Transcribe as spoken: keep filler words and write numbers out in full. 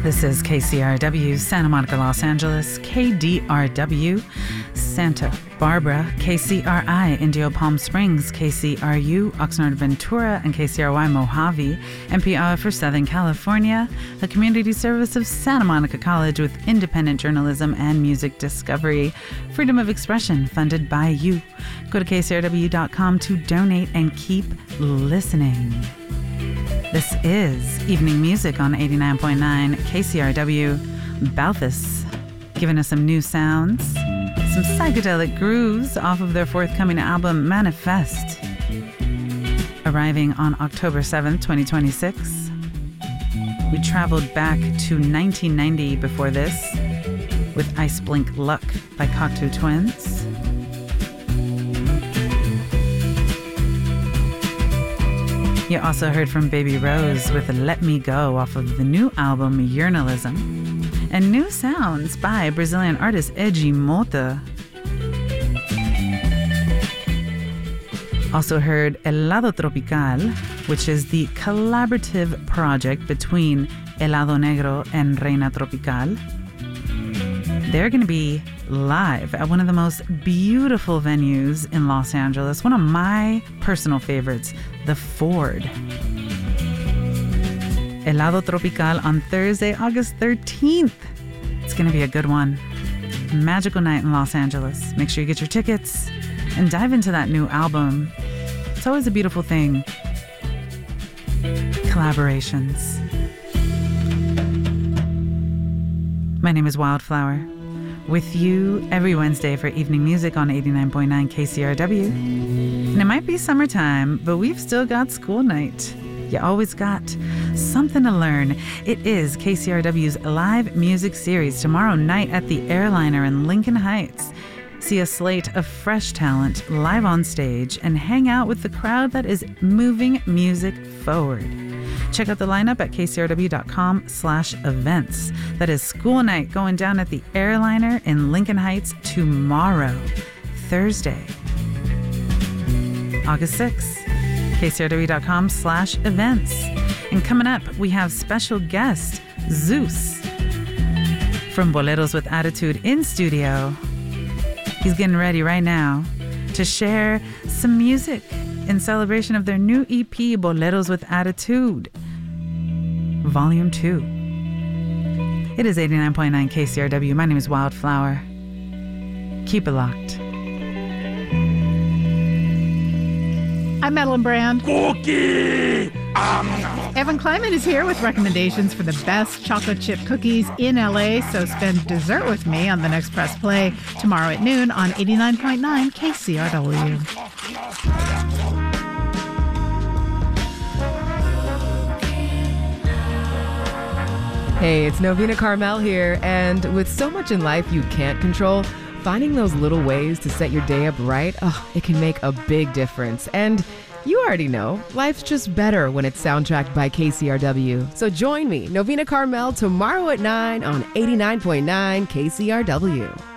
This is K C R W, Santa Monica, Los Angeles, K D R W, Santa Barbara, K C R I, Indio Palm Springs, K C R U, Oxnard Ventura, and K C R Y Mojave, N P R for Southern California, a community service of Santa Monica College with independent journalism and music discovery. Freedom of expression funded by you. Go to K C R W dot com to donate and keep listening. This is Evening Music on eighty-nine point nine K C R W. Balthus giving us some new sounds, some psychedelic grooves off of their forthcoming album Manifest, arriving on October seventh, twenty twenty-six. We traveled back to nineteen ninety before this with Ice Blink Luck by Cocteau Twins. You also heard from Baby Rose with Let Me Go off of the new album Journalism, and new sounds by Brazilian artist Edgy Mota. Also heard Helado Tropical, which is the collaborative project between Helado Negro and Reina Tropical. They're going to be live at one of the most beautiful venues in Los Angeles, one of my personal favorites, the Ford. Helado Tropical on Thursday, August thirteenth. It's going to be a good one. Magical night in Los Angeles. Make sure you get your tickets and dive into that new album. It's always a beautiful thing. Collaborations. My name is Wildflower, with you every Wednesday for Evening Music on eighty-nine point nine K C R W. And it might be summertime, but we've still got school night. You always got something to learn. It is K C R W's live music series tomorrow night at the Airliner in Lincoln Heights. See a slate of fresh talent live on stage and hang out with the crowd that is moving music forward. Check out the lineup at K C R W dot com slash events. That is school night going down at the Airliner in Lincoln Heights tomorrow, Thursday, August sixth. K C R W dot com slash events. And coming up, we have special guest Zeus from Boleros with Attitude in studio. He's getting ready right now to share some music in celebration of their new E P, Boleros with Attitude, Volume two. It is eighty-nine point nine K C R W. My name is Wildflower. Keep it locked. I'm Madeline Brand. Cookie! Um. Evan Kleiman is here with recommendations for the best chocolate chip cookies in L A, so spend dessert with me on the next Press Play tomorrow at noon on eighty-nine point nine K C R W. Hey, it's Novena Carmel here, and with so much in life you can't control, finding those little ways to set your day up right, oh, it can make a big difference. And you already know, life's just better when it's soundtracked by K C R W. So join me, Novena Carmel, tomorrow at nine on eighty-nine point nine K C R W.